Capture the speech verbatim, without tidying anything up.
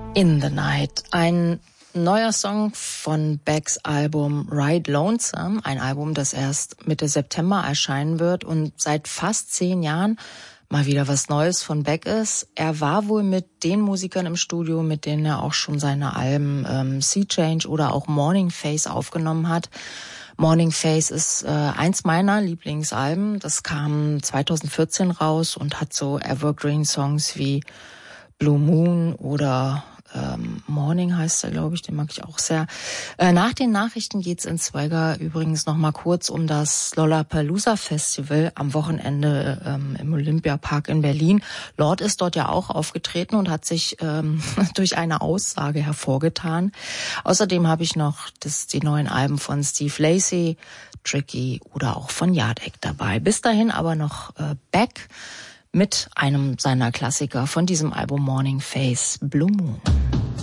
In the Night, ein neuer Song von Becks Album Ride Lonesome, ein Album, das erst Mitte September erscheinen wird und seit fast zehn Jahren mal wieder was Neues von Beck ist. Er war wohl mit den Musikern im Studio, mit denen er auch schon seine Alben ähm, Sea Change oder auch Morning Face aufgenommen hat. Morning Face ist äh, eins meiner Lieblingsalben. Das kam zweitausendvierzehn raus und hat so Evergreen-Songs wie Blue Moon oder ähm, Morning heißt er, glaube ich, den mag ich auch sehr. Äh, nach den Nachrichten geht's in Swagger übrigens noch mal kurz um das Lollapalooza Festival am Wochenende ähm, im Olympiapark in Berlin. Lord ist dort ja auch aufgetreten und hat sich ähm, durch eine Aussage hervorgetan. Außerdem habe ich noch das, die neuen Alben von Steve Lacy, Tricky oder auch von Jadek dabei. Bis dahin aber noch äh, Beck mit einem seiner Klassiker von diesem Album Morning Face, Blue Moon.